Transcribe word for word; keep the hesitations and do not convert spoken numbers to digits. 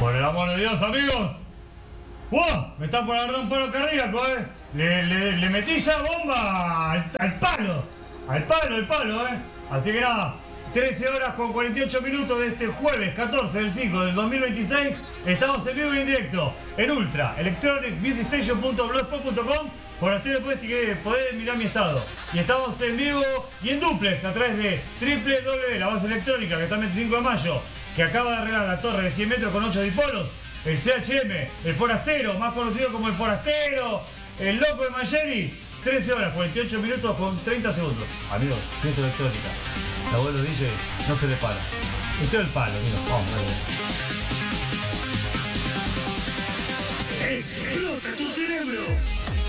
Por el amor de Dios, amigos. ¡Wow! Me está por agarrar un paro cardíaco, eh. Le, le, le metí ya bomba al, al palo. Al palo, al palo, eh. Así que nada. trece horas con cuarenta y ocho minutos de este jueves catorce del cinco del dos mil veintiséis. Estamos en vivo y en directo en Ultra Electronic Music Station punto blogspot punto com. Forastero, pues, si que podés mirar mi estado. Y estamos en vivo y en duplex a través de doble u doble u doble u, la base electrónica, que está en veinticinco de mayo, que acaba de arreglar la torre de cien metros con ocho dipolos. El C H M, el Forastero, más conocido como el Forastero, el loco de Mayeri. trece horas, cuarenta y ocho minutos con treinta segundos. Amigos, fiesta electrónica. El abuelo D J no se le para. Usted el palo, amigos. Vamos, ¡Explota tu cerebro!